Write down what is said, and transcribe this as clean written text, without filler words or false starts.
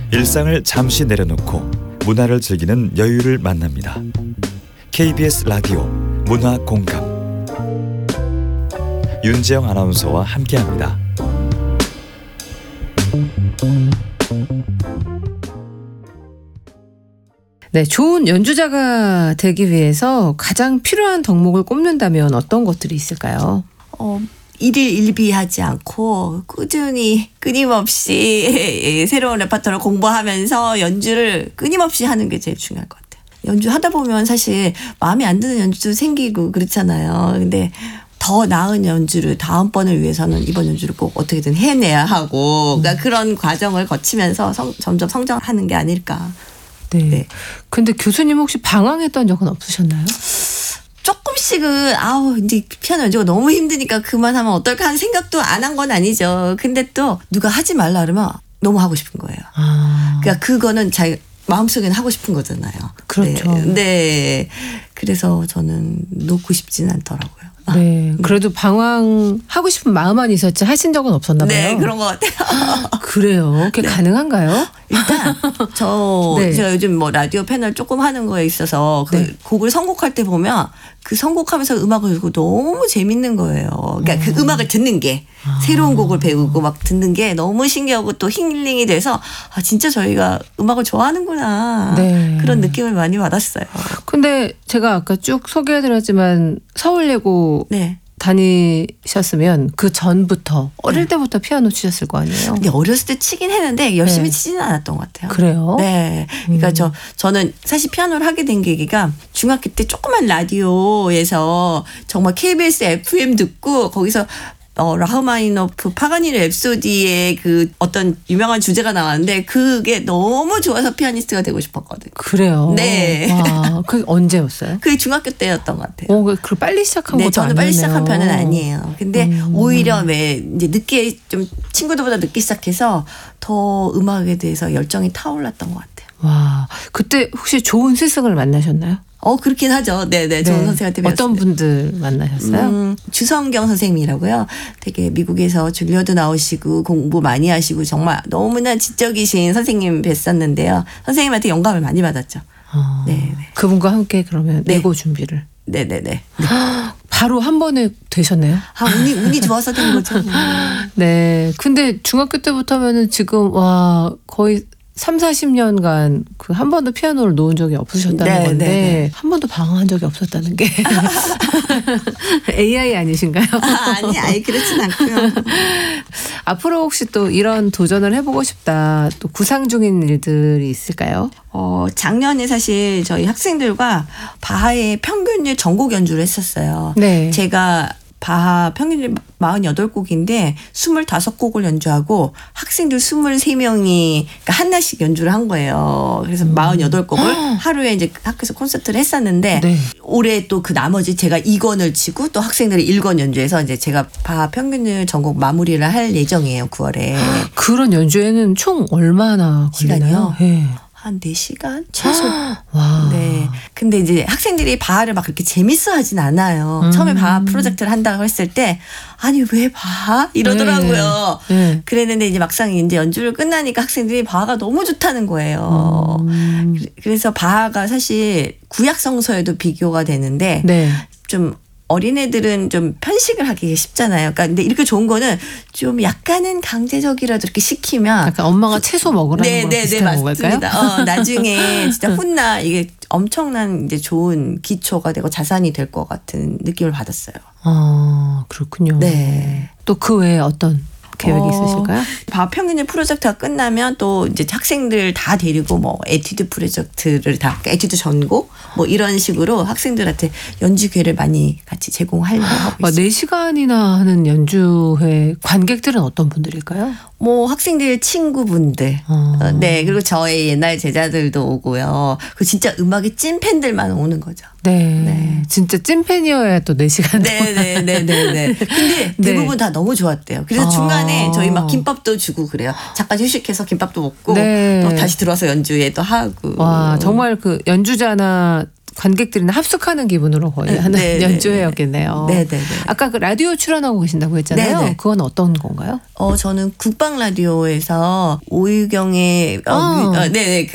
일상을 잠시 내려놓고 문화를 즐기는 여유를 만납니다. KBS 라디오 문화공감 윤지영 아나운서와 함께합니다. 네, 좋은 연주자가 되기 위해서 가장 필요한 덕목을 꼽는다면 어떤 것들이 있을까요? 일일 일비하지 않고 꾸준히 끊임없이 새로운 레퍼토리를 공부하면서 연주를 끊임없이 하는 게 제일 중요할 것 같아요. 연주하다 보면 사실 마음에 안 드는 연주도 생기고 그렇잖아요. 근데 더 나은 연주를 다음번을 위해서는 이번 연주를 꼭 어떻게든 해내야 하고 그러니까 그런 과정을 거치면서 점점 성장하는 게 아닐까. 네. 근데 교수님 혹시 방황했던 적은 없으셨나요? 조금씩은 이제 피아노 연주가 너무 힘드니까 그만하면 어떨까 하는 생각도 안 한 건 아니죠. 근데 또 누가 하지 말라 그러면 너무 하고 싶은 거예요. 그러니까 그거는 자기 마음속에는 하고 싶은 거잖아요. 그렇죠. 네. 그래서 저는 놓고 싶지는 않더라고요. 네. 그래도 방황하고 싶은 마음만 있었지 하신 적은 없었나 봐요. 네, 그런 것 같아요. 그래요? 그게 네. 가능한가요? 일단 네. 제가 요즘 뭐 라디오 패널 조금 하는 거에 있어서 그 네. 곡을 선곡할 때 보면 그 선곡하면서 음악을 듣고 너무 재밌는 거예요. 그러니까 그 음악을 듣는 게 새로운 곡을 배우고 막 듣는 게 너무 신기하고 또 힐링이 돼서 진짜 저희가 음악을 좋아하는구나. 네. 그런 느낌을 많이 받았어요. 근데 제가 아까 쭉 소개해드렸지만 서울예고 네. 다니셨으면 그 전부터 어릴 때부터 피아노 치셨을 거 아니에요? 근데 어렸을 때 치긴 했는데 열심히 네. 치지는 않았던 것 같아요. 그래요? 네. 그러니까 저는 사실 피아노를 하게 된 계기가 중학교 때 조그만 라디오에서 정말 KBS FM 듣고 거기서 라흐마니노프 파가니니 랩소디의 그 어떤 유명한 주제가 나왔는데 그게 너무 좋아서 피아니스트가 되고 싶었거든요. 그래요? 네. 와, 그게 언제였어요? 그게 중학교 때였던 것 같아요. 그 빨리 시작한 네, 것도 저는 아니네요. 빨리 시작한 편은 아니에요. 근데 오히려 왜 이제 늦게 좀 친구들보다 늦게 시작해서 더 음악에 대해서 열정이 타올랐던 것 같아요. 와, 그때 혹시 좋은 스승을 만나셨나요? 그렇긴 하죠. 네네. 좋은 선생님한테 배웠어요. 어떤 분들 만나셨어요? 주성경 선생님이라고요. 되게 미국에서 줄리어도 나오시고 공부 많이 하시고 정말 너무나 지적이신 선생님 뵀었는데요. 선생님한테 영감을 많이 받았죠. 네. 그분과 함께 그러면 네. 예고 준비를. 네네네. 바로 한 번에 되셨네요? 운이 좋아서 된 거죠. 네. 근데 중학교 때부터면은 지금 거의 30-40년간 그 한 번도 피아노를 놓은 적이 없으셨다는 네, 건데 네, 네. 한 번도 방황한 적이 없었다는 게 AI 아니신가요? 아니 그렇진 않고요. 앞으로 혹시 또 이런 도전을 해보고 싶다 또 구상 중인 일들이 있을까요? 작년에 사실 저희 학생들과 바하의 평균율 전곡 연주를 했었어요. 네. 제가 바하 평균율 48곡인데 25곡을 연주하고 학생들 23명이 그러니까 한나씩 연주를 한 거예요. 그래서 48곡을 하루에 이제 학교에서 콘서트를 했었는데 네. 올해 또 그 나머지 제가 2권을 치고 또 학생들이 1권 연주해서 이제 제가 바하 평균율 전곡 마무리를 할 예정이에요. 9월에. 그런 연주에는 총 얼마나 걸리나요? 시간이요? 네. 한 4시간 최소. 와. 네. 근데 이제 학생들이 바하를 막 그렇게 재밌어 하진 않아요. 처음에 바하 프로젝트를 한다고 했을 때 아니 왜 바하? 이러더라고요. 네. 그랬는데 이제 막상 이제 연주를 끝나니까 학생들이 바하가 너무 좋다는 거예요. 그래서 바하가 사실 구약 성서에도 비교가 되는데 네. 좀 어린애들은 좀 편식을 하기 쉽잖아요. 그러니까 근데 이렇게 좋은 거는 좀 약간은 강제적이라도 이렇게 시키면 약간 엄마가 채소 먹으라는 거랑 비슷한 건가요? 맞습니다. 나중에 진짜 훗날 이게 엄청난 이제 좋은 기초가 되고 자산이 될 것 같은 느낌을 받았어요. 그렇군요. 네. 또 그 외에 어떤 계획이 있으실까요? 바하 평균율 프로젝트가 끝나면 또 이제 학생들 다 데리고 뭐 에튜드 프로젝트를 에튜드 전곡 뭐 이런 식으로 학생들한테 연주 기회를 많이 같이 제공하려고 하고 있어요. 4시간이나 하는 연주회 관객들은 어떤 분들일까요? 뭐 학생들 친구분들, 네 그리고 저의 옛날 제자들도 오고요. 그 진짜 음악의 찐 팬들만 오는 거죠. 네. 진짜 찐팬이어야 또 4시간 네네네네네. 근데 대부분 다 너무 좋았대요. 그래서 중간에 저희 막 김밥도 주고 그래요. 잠깐 휴식해서 김밥도 먹고 네. 또 다시 들어와서 연주회 또 하고. 와, 정말 그 연주자나 관객들이나 합숙하는 기분으로 거의 하는 네, 연주회였겠네요. 네네네. 아까 그 라디오 출연하고 계신다고 했잖아요. 네네. 그건 어떤 건가요? 저는 국방 라디오에서 오유경의 네네